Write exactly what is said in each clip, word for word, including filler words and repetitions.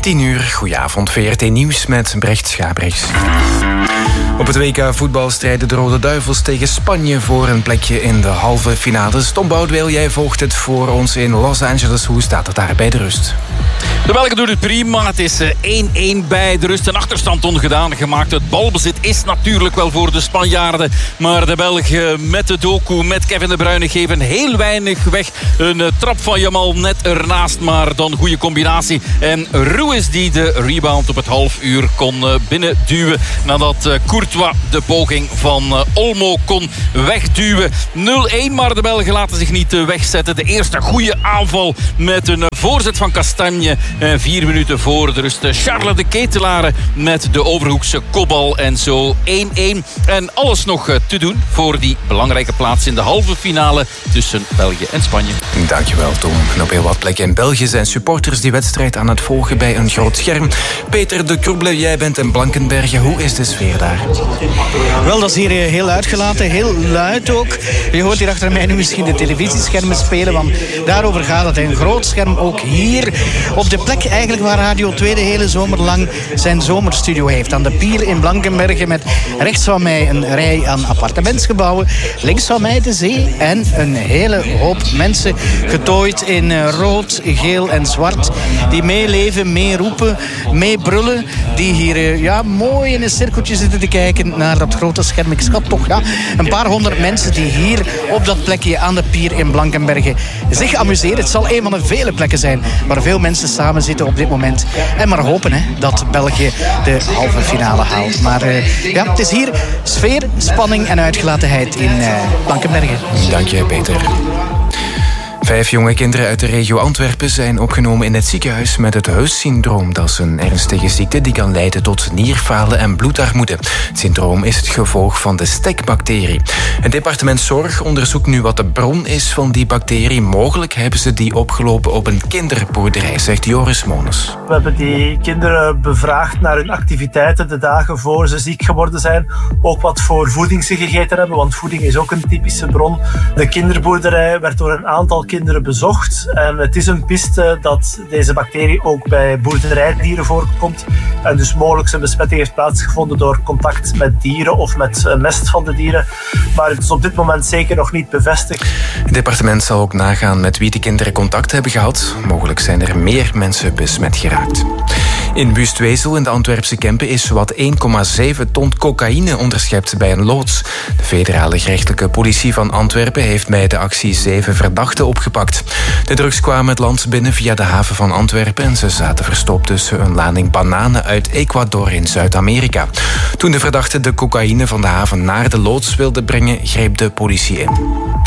tien uur, goedenavond, V R T Nieuws met Brecht Schabrichs. Op het W K voetbal strijden de Rode Duivels tegen Spanje voor een plekje in de halve finales. Tom Boudewijn, jij volgt het voor ons in Los Angeles. Hoe staat het daar bij de rust? De Belgen doen het prima. Het is één-één bij de rust. Een achterstand ongedaan gemaakt. Het balbezit is natuurlijk wel voor de Spanjaarden. Maar de Belgen met de Doku, met Kevin De Bruyne geven heel weinig weg. Een trap van Jamal net ernaast, maar dan goede combinatie. En Ruiz die de rebound op het half uur kon binnenduwen. Nadat Courtois de poging van Olmo kon wegduwen. nul-één, maar de Belgen laten zich niet wegzetten. De eerste goede aanval met een voorzet van Castagne. Vier minuten voor de rust. Charles de Ketelaere met de overhoekse kopbal. En zo één-één. En alles nog te doen voor die belangrijke plaats in de halve finale tussen België en Spanje. Dankjewel, Tom. En op heel wat plekken in België zijn supporters die wedstrijd aan het volgen bij een groot scherm. Peter de Kroebele, jij bent in Blankenberge. Hoe is de sfeer daar? Wel, dat is hier heel uitgelaten, heel luid ook. Je hoort hier achter mij nu misschien de televisieschermen spelen, want daarover gaat het. Een groot scherm ook hier op de plek eigenlijk waar Radio twee de hele zomer lang zijn zomerstudio heeft. Aan de pier in Blankenberge met rechts van mij een rij aan appartementsgebouwen. Links van mij de zee en een hele hoop mensen getooid in rood, geel en zwart. Die meeleven, meeroepen, meebrullen. Die hier ja, mooi in een cirkeltje zitten te kijken naar dat grote scherm. Ik schat toch ja, een paar honderd mensen die hier op dat plekje aan de pier in Blankenberge zich amuseren. Het zal een van de vele plekken zijn waar veel mensen samen zitten op dit moment. En maar hopen hè, dat België de halve finale haalt. Maar uh, ja, het is hier sfeer, spanning en uitgelatenheid in uh, Blankenberge. Dank je, Peter. Vijf jonge kinderen uit de regio Antwerpen zijn opgenomen in het ziekenhuis met het Huys-syndroom. Dat is een ernstige ziekte die kan leiden tot nierfalen en bloedarmoede. Het syndroom is het gevolg van de stekbacterie. Het departement Zorg onderzoekt nu wat de bron is van die bacterie. Mogelijk hebben ze die opgelopen op een kinderboerderij, zegt Joris Mones. We hebben die kinderen bevraagd naar hun activiteiten de dagen voor ze ziek geworden zijn. Ook wat voor voeding ze gegeten hebben, want voeding is ook een typische bron. De kinderboerderij werd door een aantal kinderen kinderen bezocht. En het is een piste dat deze bacterie ook bij boerderijdieren voorkomt. En dus mogelijk een besmetting heeft plaatsgevonden door contact met dieren of met mest van de dieren. Maar het is op dit moment zeker nog niet bevestigd. Het departement zal ook nagaan met wie de kinderen contact hebben gehad. Mogelijk zijn er meer mensen besmet geraakt. In Wustwezel in de Antwerpse Kempen is zowat één komma zeven ton cocaïne onderschept bij een loods. De federale gerechtelijke politie van Antwerpen heeft bij de actie zeven verdachten opgepakt. De drugs kwamen het land binnen via de haven van Antwerpen en ze zaten verstopt tussen een lading bananen uit Ecuador in Zuid-Amerika. Toen de verdachten de cocaïne van de haven naar de loods wilden brengen, greep de politie in.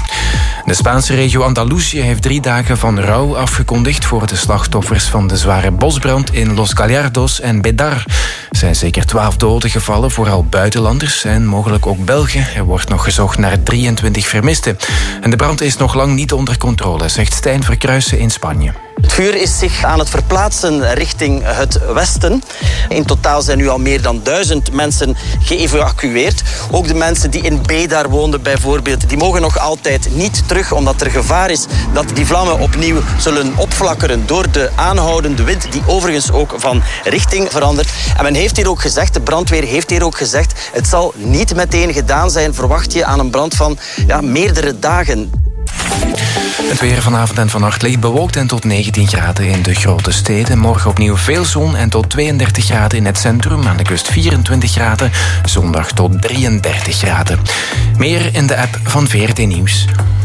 De Spaanse regio Andalusië heeft drie dagen van rouw afgekondigd voor de slachtoffers van de zware bosbrand in Los Gallardos en Bedar. Er zijn zeker twaalf doden gevallen, vooral buitenlanders en mogelijk ook Belgen. Er wordt nog gezocht naar drieëntwintig vermisten. En de brand is nog lang niet onder controle, zegt Stijn Verkruijsen in Spanje. Het vuur is zich aan het verplaatsen richting het westen. In totaal zijn nu al meer dan duizend mensen geëvacueerd. Ook de mensen die in Bedar woonden bijvoorbeeld, die mogen nog altijd niet terug, omdat er gevaar is dat die vlammen opnieuw zullen opflakkeren door de aanhoudende wind, die overigens ook van richting verandert. En men heeft hier ook gezegd, de brandweer heeft hier ook gezegd, het zal niet meteen gedaan zijn, verwacht je aan een brand van ja, meerdere dagen. Het weer vanavond en vannacht licht bewolkt en tot negentien graden in de grote steden. Morgen opnieuw veel zon en tot tweeëndertig graden in het centrum. Aan de kust vierentwintig graden. Zondag tot drieëndertig graden. Meer in de app van V R T Nieuws.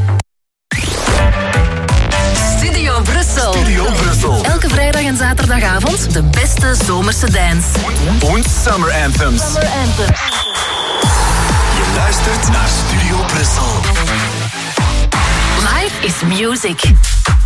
Studio Brussel. Studio Brussel. Elke vrijdag en zaterdagavond de beste zomerse dance. Und Summer Anthems. Summer Anthems. Je luistert naar Studio Brussel. Life is music.